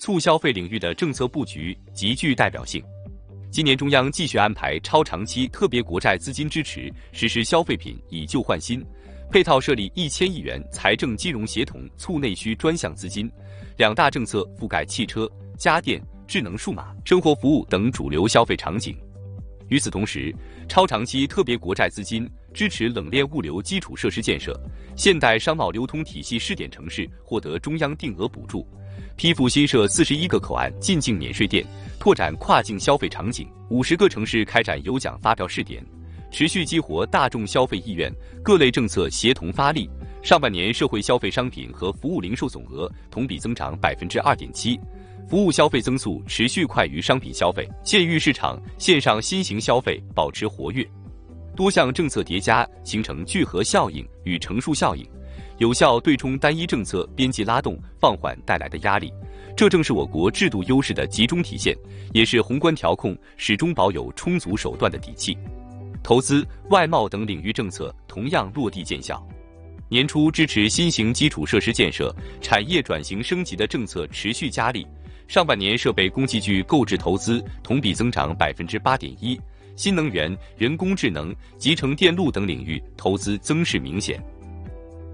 促消费领域的政策布局极具代表性。今年中央继续安排超长期特别国债资金支持，实施消费品以旧换新，配套设立1000亿元财政金融协同促内需专项资金，两大政策覆盖汽车、家电、智能数码、生活服务等主流消费场景。与此同时，超长期特别国债资金支持冷链物流基础设施建设，现代商贸流通体系试点城市获得中央定额补助，批复新设41个口岸进境免税店，拓展跨境消费场景，50个城市开展有奖发票试点，持续激活大众消费意愿，各类政策协同发力。上半年社会消费商品和服务零售总额同比增长2.7%，服务消费增速持续快于商品消费，县域市场线上新型消费保持活跃。多项政策叠加，形成聚合效应与乘数效应，有效对冲单一政策边际拉动放缓带来的压力。这正是我国制度优势的集中体现，也是宏观调控始终保有充足手段的底气。投资、外贸等领域政策同样落地见效。年初支持新型基础设施建设、产业转型升级的政策持续加力。上半年设备工器具购置投资同比增长8.1%，新能源、人工智能、集成电路等领域投资增势明显。